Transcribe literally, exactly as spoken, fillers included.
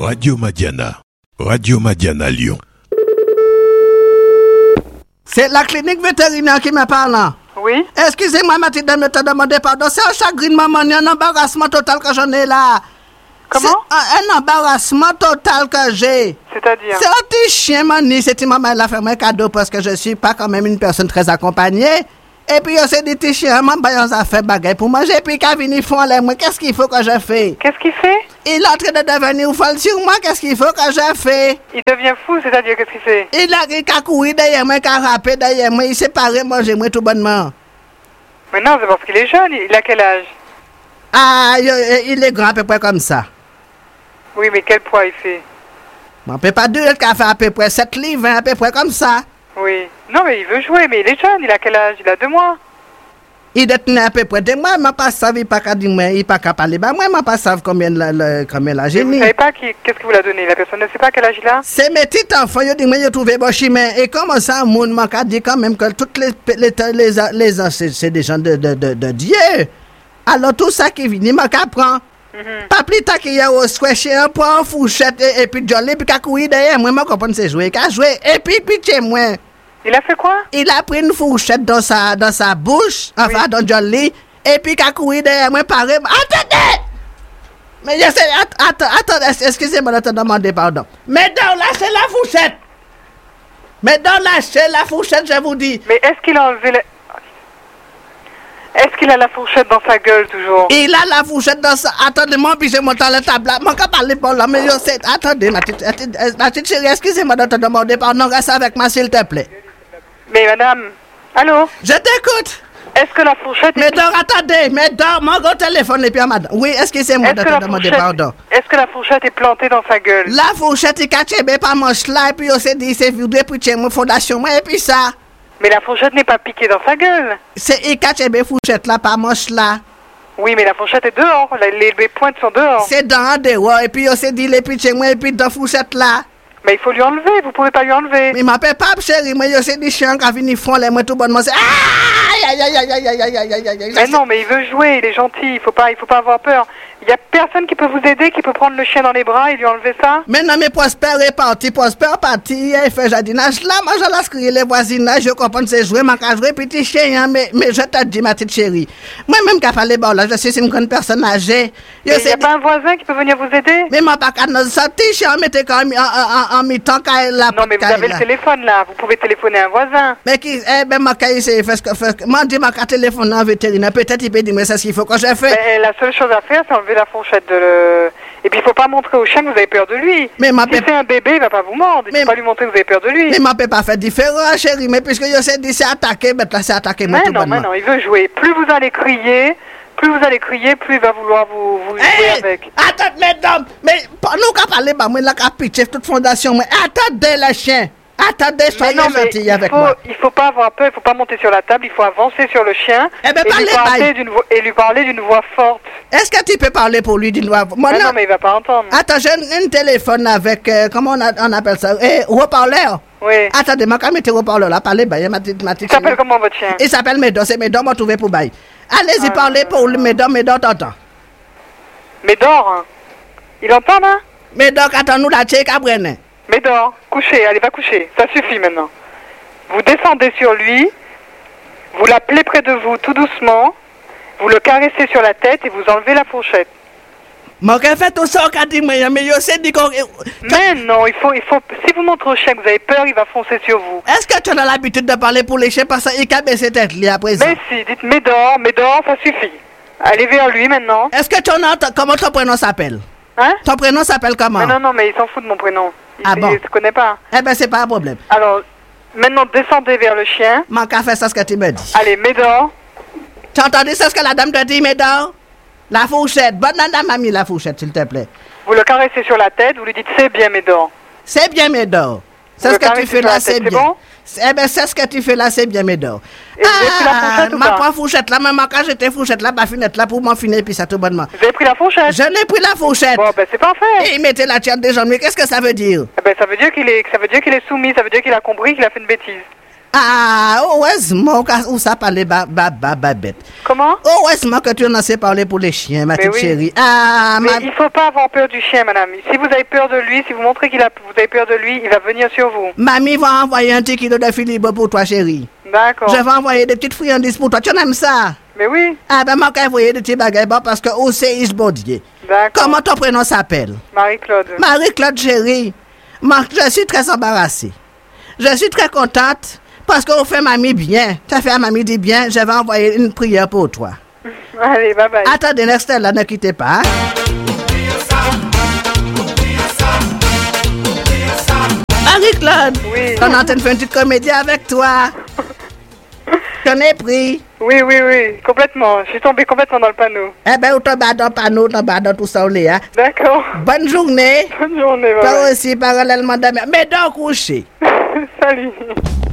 Radio Madiana. Radio Madiana Lyon. C'est la clinique vétérinaire qui me parle. Oui. Excusez-moi, ma petite dame, de te demander pardon. C'est un chagrin, maman. Il y a un embarrassement total que j'en ai là. Comment? C'est un, un embarrassement total que j'ai. C'est-à-dire? C'est un petit chien, mani. C'était maman, elle a fait un cadeau parce que je suis pas quand même une personne très accompagnée. Et puis, c'est des petits chiens, maman, ça fait bagaille pour manger. Et puis, quand ils font les moi, qu'est-ce qu'il faut que je fais? Qu'est-ce qu'il fait? Il est en train de devenir folle sur moi. Qu'est-ce qu'il faut que je fais? Il devient fou, c'est-à-dire qu'est-ce qu'il fait? Il a il a couru derrière moi, il a rappé derrière moi. Il s'est paré manger moi tout bonnement. Mais non, c'est parce qu'il est jeune. Il a quel âge? Ah, il, il est grand à peu près comme ça. Oui, mais quel poids il fait? On ne peut pas dire qu'il a fait à peu près sept livres, à peu près comme ça. Oui. Non, mais il veut jouer, mais il est jeune. Il a quel âge? Il a deux mois. Il est tenu à peu près de moi, il ne m'a pas savoir, il n'a pas qu'à dire, il n'a pas qu'à parler. Bah, moi, il ne m'a pas savoir combien la génie. Vous ne savez pas qui, qu'est-ce que vous l'a donné? La personne ne sait pas quel âge il a? C'est mes petits enfants, ils disent, moi, ils ont trouvé bon chemin. Et comment ça, le monde m'a dit quand même que toutes les les les, les, les c'est des gens de, de, de, de Dieu. Alors, tout ça qui vient, il m'a qu'à prendre. Mm-hmm. Pas plus tard qu'il y a au switch, un point, un fourchette, et, et puis Jolly, puis qu'à courir derrière, moi, je comprends c'est jouer, qu'à jouer, et puis, puis, chez moi. Il a fait quoi? Il a pris une fourchette dans sa, dans sa bouche, enfin, oui. Dans Jolly, et puis qu'à courir derrière moi, pareil. Attendez! Mais je sais, attends, attends, excusez-moi de te demander pardon. Mais donc, lâchez la fourchette! Mais donc, lâchez la fourchette, je vous dis. Mais est-ce qu'il a enlevé la... Est-ce qu'il a la fourchette dans sa gueule toujours? Il a la fourchette dans sa... Attendez, moi, puis je monte à la table là. Moi, je parle pas là, mais je sais... Attendez, ma petite, ma petite chérie, excusez-moi de te demander pardon. Reste avec moi, s'il te plaît. Mais madame... Allô? Je t'écoute. Est-ce que la fourchette... Mais donc, attendez, mais donc, mon gros téléphone et puis madame... Oui, excusez-moi de te demander pardon. Est-ce que la fourchette est plantée dans sa gueule? La fourchette est cachée, mais pas manche là, et puis on s'est dit, c'est vidé pour chez moi, fondation, moi, et puis ça... Mais la fourchette n'est pas piquée dans sa gueule. C'est il cache les fourchettes là, pas manche là. Oui, mais la fourchette est dehors. Les, les pointes sont dehors. C'est dans dehors. Et puis on s'est dit les pitchés moi et puis dans la fourchette là. Mais il faut lui enlever. Vous pouvez pas lui enlever. Mais ma père pas chérie. Moi je sais des chiens qui viennent font les moi tout bonnement. C'est aïe aïe aïe aïe aïe aïe aïe aïe aïe. Mais non, mais il veut jouer. Il est gentil. Il faut pas, il faut pas avoir peur. Il y a personne qui peut vous aider, qui peut prendre le chien dans les bras et lui enlever ça. Mais non, mais Prosper est parti, Prosper est parti, il fait jardinage là, moi je laisse crier les voisinages, je comprends c'est jouer, ma qu'à jouer petit chien, mais, mais je te dis ma petite chérie, moi-même qui a parlé bon là, je sais c'est une grande personne âgée. Il n'y a pas un voisin qui peut venir vous aider? Mais ma pas qu'à nous sortir, chien, mettez quand même en, en, en mi-temps qu'à la... Non, mais vous avez le téléphone là, vous pouvez téléphoner à un voisin. Mais qui, eh ben ma qu'à c'est fait ce que, moi dis ma qu'à téléphoner en vétérinaire, peut-être il peut dire, mais c'est ce qu'il faut que je fais. Mais la seule chose à faire, c'est enlever la fourchette de le... Et puis il faut pas montrer au chien que vous avez peur de lui. Mais ma si pep... c'est un bébé, il va pas vous mordre. Il mais... faut pas lui montrer que vous avez peur de lui. Mais ma peut pas faire différent, chérie. Mais puisque je sais dit c'est attaquer, mais là c'est attaquer. Mais non, mais non, il veut jouer. Plus vous allez crier, plus vous allez crier, plus il va vouloir vous, vous hey, jouer avec. Attends, mesdames, mais nous qu'à parler, bah moi là qu'à pitcher toute fondation, mais attendez le chien. Attendez, soyez gentil avec faut, moi. Il faut pas avoir peur, il faut pas monter sur la table, il faut avancer sur le chien eh ben, et, parlez, lui parler d'une vo- et lui parler d'une voix forte. Est-ce que tu peux parler pour lui d'une voix forte? Non, non, mais il va pas entendre. Attends, j'ai un téléphone avec, euh, comment on, a, on appelle ça? Eh, haut-parleur? Oui. Attendez, ma caméra haut-parleur là, parlez, bah, ma petite, ma petite. Il s'appelle comment votre chien? Il s'appelle Médor, c'est Médor, m'a trouvé pour bail. Allez-y, ah, parlez pour lui, Médor, Médor, t'entends. Médor, hein? Il entend là? Médor, attends-nous la tchèque à Brenner. Médor, couchez, allez, va coucher. Ça suffit maintenant. Vous descendez sur lui, vous l'appelez près de vous tout doucement, vous le caressez sur la tête et vous enlevez la fourchette. Mais fait tout ça, mais je sais dit qu'on... Mais non, il faut, il faut... Si vous montrez au chien que vous avez peur, il va foncer sur vous. Est-ce que tu as l'habitude de parler pour les chiens parce qu'il a baissé tête là à présent? Mais si, dites Médor, Médor, ça suffit. Allez vers lui maintenant. Est-ce que tu en as... Comment ton prénom s'appelle? Hein? Ton prénom s'appelle comment? Mais non, non, mais il s'en fout de mon prénom. Il, ah bon? Il se connaît pas. Eh ben, c'est pas un problème. Alors, maintenant, descendez vers le chien. Mon café, c'est ce que tu me dis. Allez, Médor. Tu as entendu ce que la dame te dit, Médor? La fourchette. Bonne dame m'a mis la fourchette, s'il te plaît. Vous le caressez sur la tête, vous lui dites c'est bien, Médor. C'est bien, Médor. C'est ce que tu fais là, c'est bien. Bon? Eh ben, c'est ce que tu fais là, c'est bien, Médor. Et ah, vous avez pris la fourchette ou ma pas? Ma fourchette là, même quand j'étais fourchette là, ma finette là pour m'en finir, puis ça tout bonnement. Vous avez pris la fourchette? Je n'ai pris la fourchette. Bon, ben c'est parfait. Et il mettait la tienne des gens, mais qu'est-ce que ça veut dire? Eh ben, ça veut dire qu'il est, ça veut dire qu'il est soumis, ça veut dire qu'il a compris qu'il a fait une bêtise. Ah, heureusement où ça parlait ba, ba, ba, ba, bête. Comment? Heureusement que tu en as assez parlé pour les chiens, ma Mais petite oui. chérie. Ah, Mais ma... il faut pas avoir peur du chien, madame. Si vous avez peur de lui, si vous montrez qu'il a, vous avez peur de lui, il va venir sur vous. Mamie va envoyer un petit kilo de Philippe pour toi, chérie. D'accord. Je vais envoyer des petites friandises pour toi. Tu en aimes ça? Mais oui. Ah, ben, moi, je envoyer des petits bagages parce que où c'est Isbaudier. D'accord. Comment ton prénom s'appelle? Marie-Claude. Marie-Claude, chérie. Moi, je suis très embarrassée. Je suis très contente parce qu'on fait mamie bien. Tu as fait à mamie dit bien, je vais envoyer une prière pour toi. Allez, bye bye. Attendez, Nextel, là, ne quittez pas. Hein? Marie-Claude, Oui. on entend faire une petite comédie avec toi. J'en ai pris. Oui, oui, oui. Complètement. Je suis tombée complètement dans le panneau. Eh ben, on tombe dans le panneau, on tombe dans tout ça, on est, hein. D'accord. Bonne journée. Bonne journée, bye Toi bye. aussi, parallèlement de... Mais donc, coucher. Salut.